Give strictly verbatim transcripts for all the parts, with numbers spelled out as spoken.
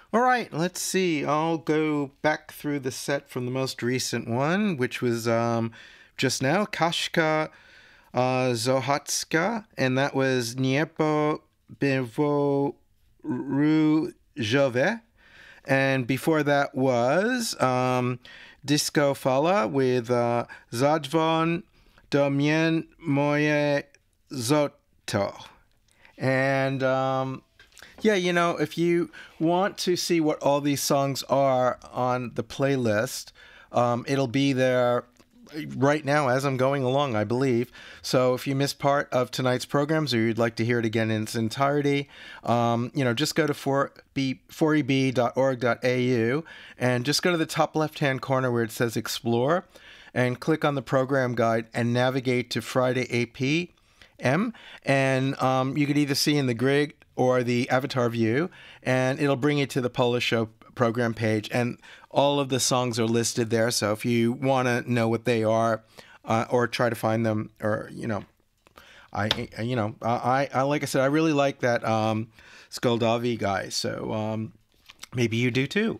All right, let's see. I'll go back through the set from the most recent one, which was um, just now, Kashka uh, Zohatska, and that was Niepo Bevo Rujove. And before that was um, Disco Fala with uh, Zadzvon Domien Moje Zoto. And um, yeah, you know, if you want to see what all these songs are on the playlist, um, it'll be there right now as I'm going along, I believe. So if you missed part of tonight's programs or you'd like to hear it again in its entirety, um, you know, just go to four e b dot org dot a u and just go to the top left-hand corner where it says Explore and click on the program guide and navigate to Friday A P M. And um, you could either see in the grid or the avatar view, and it'll bring you to the Polish Show program page. And all of the songs are listed there. So if you want to know what they are, uh, or try to find them, or you know, I you know I I like I said, I really like that um, Skoldavi guy. So um, maybe you do too.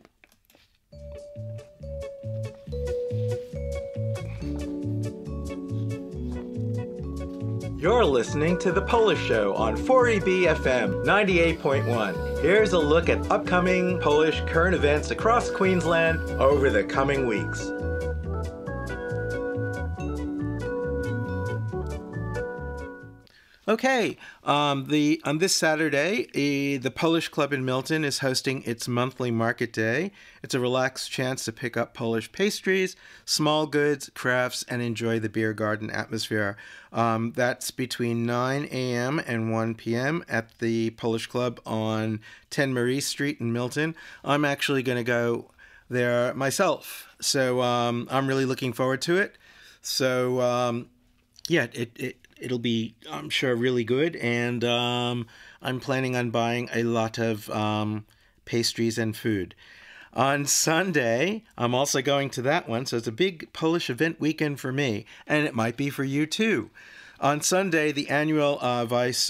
You're listening to The Polish Show on four E B F M ninety-eight point one. Here's a look at upcoming Polish current events across Queensland over the coming weeks. Okay, um, the on this Saturday, eh, the Polish Club in Milton is hosting its monthly market day. It's a relaxed chance to pick up Polish pastries, small goods, crafts, and enjoy the beer garden atmosphere. Um, that's between nine a.m. and one p.m. at the Polish Club on ten Marie Street in Milton. I'm actually going to go there myself, so um, I'm really looking forward to it. So, um, yeah, it... it It'll be, I'm sure, really good, and um, I'm planning on buying a lot of um, pastries and food. On Sunday, I'm also going to that one, so it's a big Polish event weekend for me, and it might be for you too. On Sunday, the annual uh,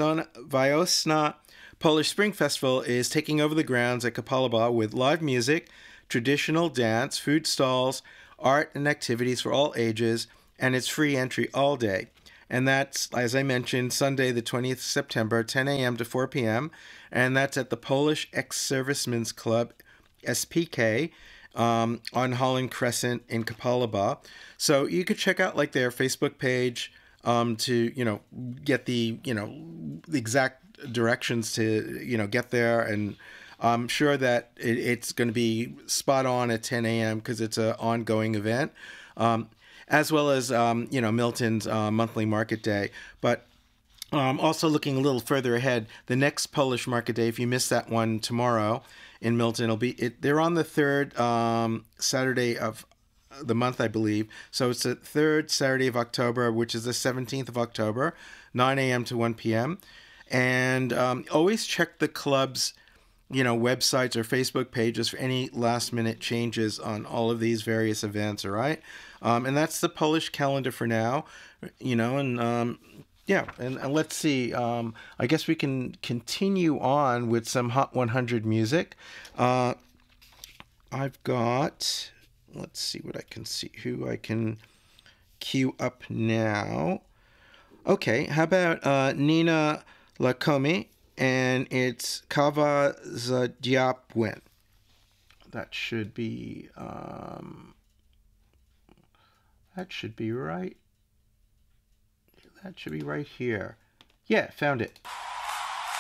Wiosna Polish Spring Festival is taking over the grounds at Kapalaba with live music, traditional dance, food stalls, art, and activities for all ages, and it's free entry all day. And that's, as I mentioned, Sunday, the twentieth of September, ten a.m. to four p.m. And that's at the Polish Ex-Servicemen's Club, S P K, um, on Holland Crescent in Kapalaba. So you could check out like their Facebook page um, to, you know, get the, you know, the exact directions to, you know, get there. And I'm sure that it, it's going to be spot on at ten a.m. because it's an ongoing event. Um, as well as, um, you know, Milton's uh, monthly market day. But um, also looking a little further ahead, the next Polish market day, if you miss that one tomorrow in Milton, it'll be, it, they're on the third um, Saturday of the month, I believe. So it's the third Saturday of October, which is the seventeenth of October, nine a.m. to one p.m. And um, always check the club's, you know, websites or Facebook pages for any last minute changes on all of these various events, all right? Um, and that's the Polish calendar for now, you know, and um, yeah, and, and let's see. Um, I guess we can continue on with some Hot one hundred music. Uh, I've got, let's see what I can see, who I can queue up now. Okay, how about uh, Nina Lakomi, and it's Kava Zadiapwin. That should be... Um, That should be right. That should be right here. Yeah, found it.